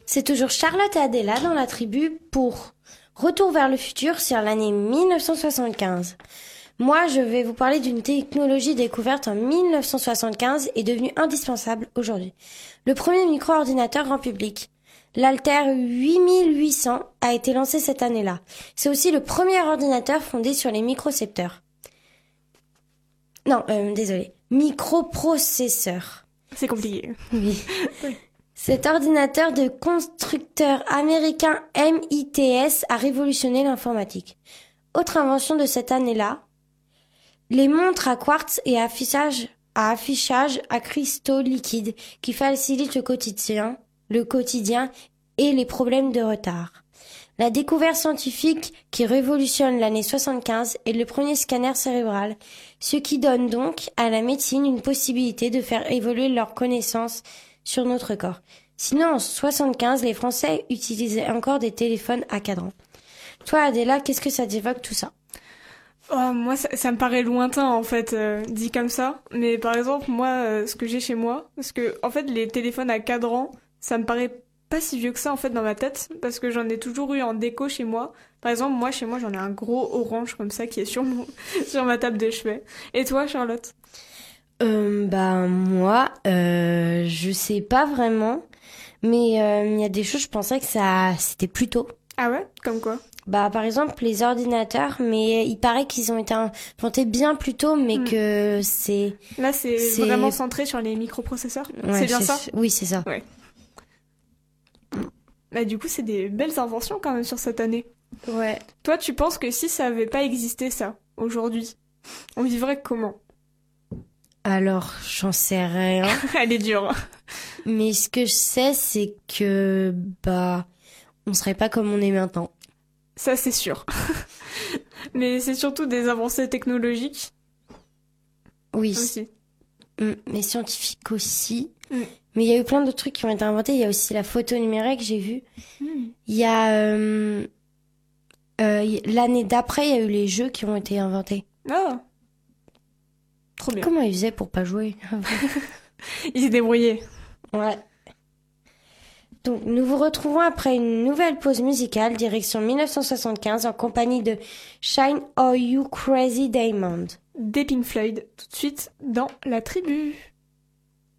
C'est toujours Charlotte et Adéla dans la tribu pour Retour vers le futur sur l'année 1975. Moi, je vais vous parler d'une technologie découverte en 1975 et devenue indispensable aujourd'hui. Le premier micro-ordinateur grand public, l'Altair 8800, a été lancé cette année-là. C'est aussi le premier ordinateur fondé sur les microcepteurs. Microprocesseurs. C'est compliqué. Oui. Cet ordinateur de constructeur américain MITS a révolutionné l'informatique. Autre invention de cette année-là, les montres à quartz et affichage à cristaux liquides qui facilitent le quotidien et les problèmes de retard. La découverte scientifique qui révolutionne l'année 75 est le premier scanner cérébral, ce qui donne donc à la médecine une possibilité de faire évoluer leurs connaissances sur notre corps. Sinon, en 75, les Français utilisaient encore des téléphones à cadran. Toi, Adéla, qu'est-ce que ça t'évoque tout ça? Moi, ça me paraît lointain, en fait, dit comme ça. Mais par exemple, moi, ce que j'ai chez moi, parce que, en fait, les téléphones à cadran, ça me paraît pas si vieux que ça, en fait, dans ma tête, parce que j'en ai toujours eu en déco chez moi. Par exemple, moi, chez moi, j'en ai un gros orange comme ça qui est sur ma table de chevet. Et toi, Charlotte? Moi, je sais pas vraiment, mais il y a des choses, je pensais que c'était plus tôt. Ah ouais? Comme quoi? Par exemple, les ordinateurs, mais il paraît qu'ils ont été inventés bien plus tôt, mais que c'est... Là, c'est vraiment centré sur les microprocesseurs. Ouais, c'est bien ça? Oui, c'est ça. Ouais. Du coup, c'est des belles inventions quand même sur cette année. Ouais. Toi, tu penses que si ça avait pas existé, ça, aujourd'hui, on vivrait comment? Alors, j'en sais rien. Elle est dure. Mais ce que je sais, c'est que, on serait pas comme on est maintenant. Ça, c'est sûr. Mais c'est surtout des avancées technologiques. Oui. Aussi. Mais scientifiques aussi. Mais il y a eu plein d'autres trucs qui ont été inventés. Il y a aussi la photo numérique, j'ai vu. Il y a... l'année d'après, il y a eu les jeux qui ont été inventés. Ah, trop bien. Comment ils faisaient pour pas jouer? Ils s'est débrouillé. Ouais. Donc, nous vous retrouvons après une nouvelle pause musicale, direction 1975, en compagnie de Shine Oh You Crazy Diamond. Des Pink Floyd, tout de suite dans la tribu.